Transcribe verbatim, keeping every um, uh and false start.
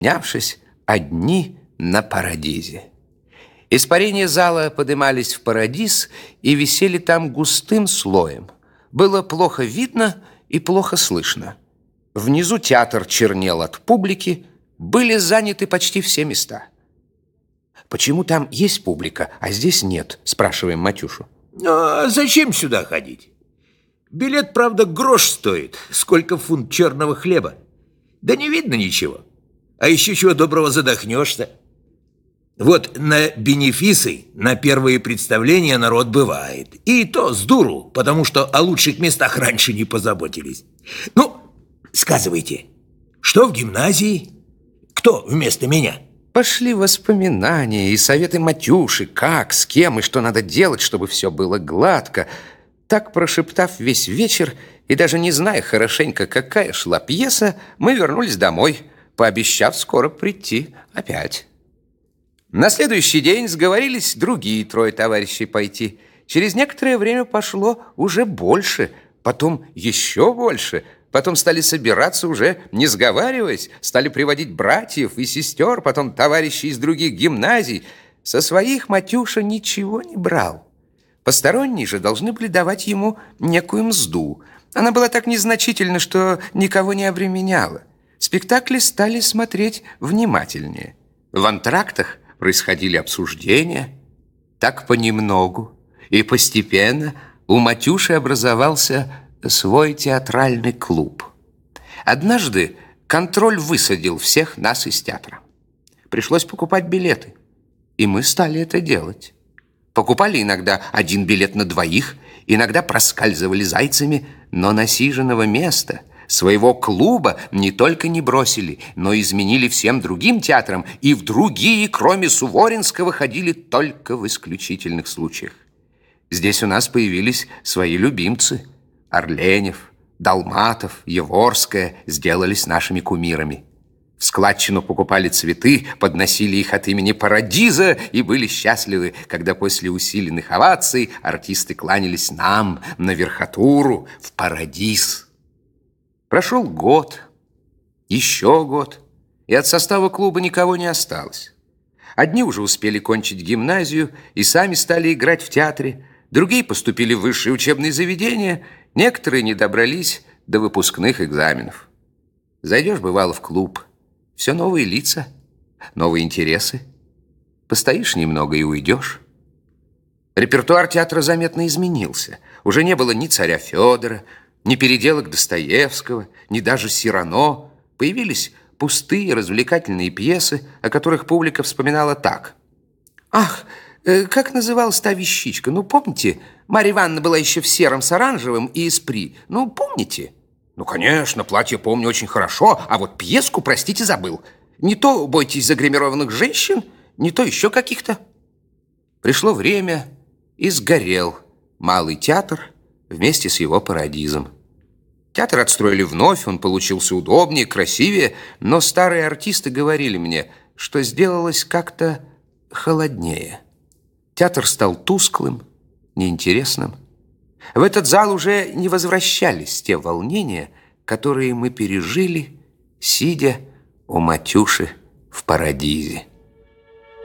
поднявшись одни на парадизе. Испарения зала подымались в парадиз и висели там густым слоем. Было плохо видно и плохо слышно. Внизу театр чернел от публики, были заняты почти все места. «Почему там есть публика, а здесь нет?» – спрашиваем Матюшу. А зачем сюда ходить? Билет, правда, грош стоит. Сколько фунт черного хлеба. Да не видно ничего. А еще чего доброго задохнешься. Вот на бенефисы, на первые представления народ бывает. И то с дуру, потому что о лучших местах раньше не позаботились. Ну, сказывайте, что в гимназии? Кто вместо меня? Пошли воспоминания и советы Матюши, как, с кем и что надо делать, чтобы все было гладко. Так, прошептав весь вечер и даже не зная хорошенько, какая шла пьеса, мы вернулись домой, пообещав скоро прийти опять. На следующий день сговорились другие трое товарищей пойти. Через некоторое время пошло уже больше, потом еще больше. Потом стали собираться уже, не сговариваясь, стали приводить братьев и сестер, потом товарищей из других гимназий. Со своих Матюша ничего не брал. Посторонние же должны были давать ему некую мзду. Она была так незначительна, что никого не обременяла. Спектакли стали смотреть внимательнее. В антрактах происходили обсуждения. Так понемногу и постепенно у Матюши образовался свой театральный клуб. Однажды контроль высадил всех нас из театра. Пришлось покупать билеты, и мы стали это делать. Покупали иногда один билет на двоих, иногда проскальзывали зайцами, но насиженного места, своего клуба не только не бросили, но изменили всем другим театрам, и в другие, кроме Суворинского, ходили только в исключительных случаях. Здесь у нас появились свои любимцы. Орленев, Долматов, Еворская сделались нашими кумирами. В складчину покупали цветы, подносили их от имени Парадиза и были счастливы, когда после усиленных оваций артисты кланялись нам на верхотуру в Парадиз. Прошел год, еще год, и от состава клуба никого не осталось. Одни уже успели кончить гимназию и сами стали играть в театре, другие поступили в высшие учебные заведения, некоторые не добрались до выпускных экзаменов. Зайдешь, бывало, в клуб. Все новые лица, новые интересы. Постоишь немного и уйдешь. Репертуар театра заметно изменился. Уже не было ни царя Федора, ни переделок Достоевского, ни даже Сирано. Появились пустые развлекательные пьесы, о которых публика вспоминала так. «Ах, как называлась та вещичка? Ну, помните, Марья Ивановна была еще в сером с оранжевым и эспри. Ну, помните?» «Ну, конечно, платье помню очень хорошо, а вот пьеску, простите, забыл. Не то бойтесь загримированных женщин, не то еще каких-то». Пришло время, и сгорел Малый театр вместе с его Парадизом. Театр отстроили вновь, он получился удобнее, красивее, но старые артисты говорили мне, что сделалось как-то холоднее. Театр стал тусклым, неинтересным. В этот зал уже не возвращались те волнения, которые мы пережили, сидя у Матюши в Парадизе.